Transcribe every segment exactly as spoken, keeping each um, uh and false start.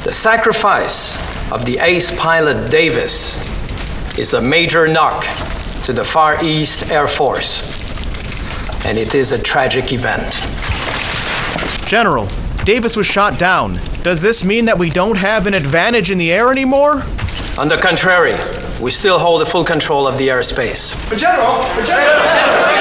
The sacrifice of the ace pilot Davis is a major knock to the Far East Air Force, and it is a tragic event. General, Davis was shot down. Does this mean that we don't have an advantage in the air anymore? On the contrary, we still hold the full control of the airspace. But General, but General.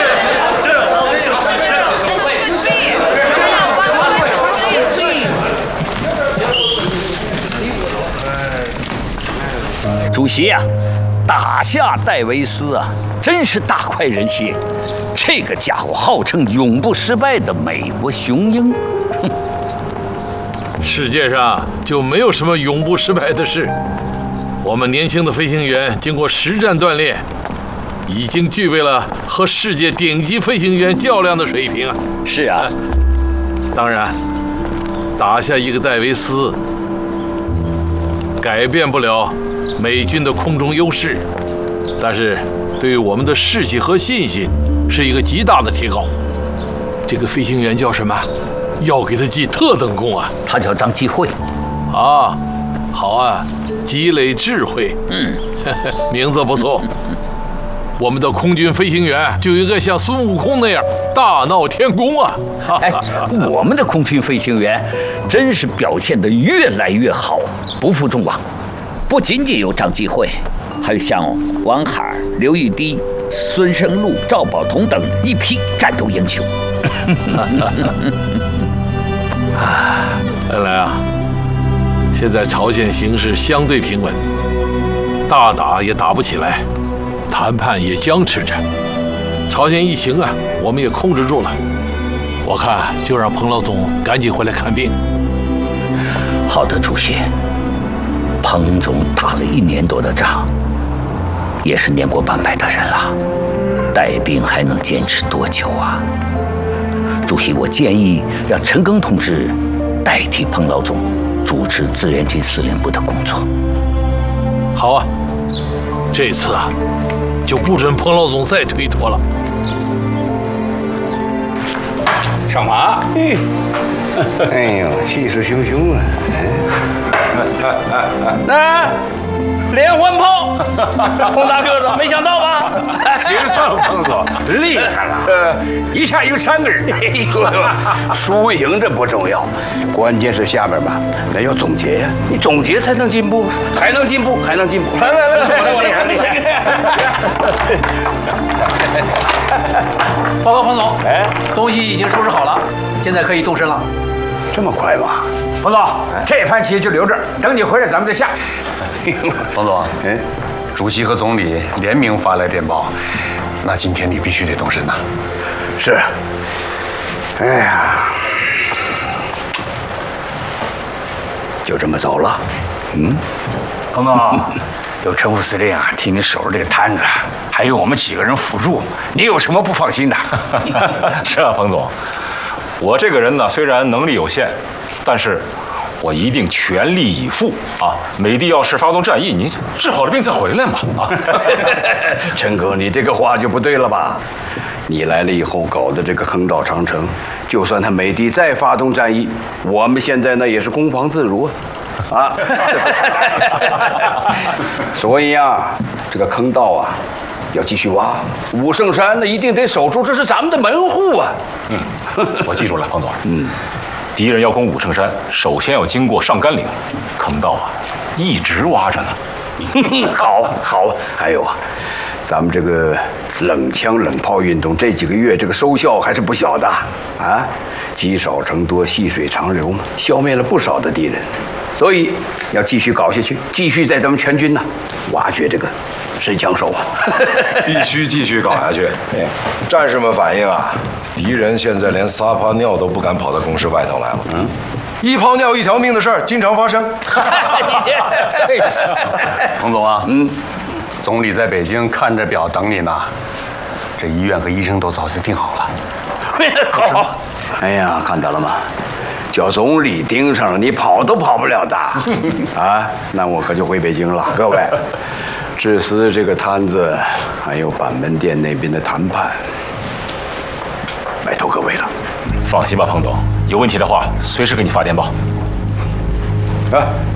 主席呀、啊，打下戴维斯啊，真是大快人心。这个家伙号称永不失败的美国雄鹰。哼， 世界上就没有什么永不失败的事。我们年轻的飞行员经过实战锻炼，已经具备了和世界顶级飞行员较量的水平啊。 是啊， 当然，打下一个戴维斯，改变不了美军的空中优势，但是对于我们的士气和信心是一个极大的提高。这个飞行员叫什么？要给他记特等功啊！ 他叫张继慧。 啊，好啊，积累智慧。 嗯， 名字不错。我们的空军飞行员就应该像孙悟空那样大闹天宫啊！ 哎，我们的空军飞行员真是表现得越来越好，不负众望。不仅仅有张继慧，还有像王海、刘玉滴、孙生禄、赵宝同等一批战斗英雄。 恩来啊，现在朝鲜形势相对平稳，大打也打不起来，谈判也僵持着。朝鲜疫情啊，我们也控制住了。我看就让彭老总赶紧回来看病。 好的，主席。彭总打了一年多的仗，也是年过半百的人了，带兵还能坚持多久啊？主席，我建议让陈赓同志代替彭老总主持志愿军司令部的工作。 好啊，这次啊，就不准彭老总再推脱了。 上马！ 哎，哎呦，气势汹汹啊！那连环炮，彭大个子，没想到吧？ 行了，彭总，厉害了，一下有三个人。 哎呦，输赢这不重要，关键是下边吧，那要总结呀，你总结才能进步，还能进步，还能进步。来来来，来来来， 报告彭总，哎，东西已经收拾好了，现在可以动身了。 这么快吗？ 彭总，这盘棋就留着，等你回来咱们再下。 彭总，哎，主席和总理联名发来电报，那今天你必须得动身呐。 是。哎呀，就这么走了。嗯， 彭总，有陈副司令啊替你守着这个摊子，还有我们几个人辅助，你有什么不放心的？ 是啊，彭总，我这个人呢虽然能力有限，但是我一定全力以赴啊！美帝要是发动战役，你治好了病再回来嘛！啊， 陈哥，你这个话就不对了吧？你来了以后搞的这个坑道长城，就算他美帝再发动战役，我们现在呢也是攻防自如啊！啊，所以啊，这个坑道啊要继续挖，武圣山那一定得守住，这是咱们的门户啊！ 嗯，我记住了，彭总。 嗯。 敌人要攻武圣山，首先要经过上甘岭，坑道啊，一直挖着呢。 好，好，还有啊，咱们这个冷枪冷炮运动这几个月这个收效还是不小的啊，积少成多，细水长流嘛，消灭了不少的敌人，所以要继续搞下去，继续在咱们全军呐、啊、挖掘这个神枪手啊， 必须继续搞下去。战士们反映啊，敌人现在连撒泡尿都不敢跑到工事外头来了。嗯，一泡尿一条命的事儿经常发生。 这是， 彭总啊，嗯，总理在北京看着表等你呢。这医院和医生都早就订好了。 好，哎呀，看到了吗？叫总理盯上了，你跑都跑不了的。啊，那我可就回北京了，各位。至私这个摊子，还有板门店那边的谈判，拜托各位了。 放心吧，彭总，有问题的话随时给你发电报。 啊。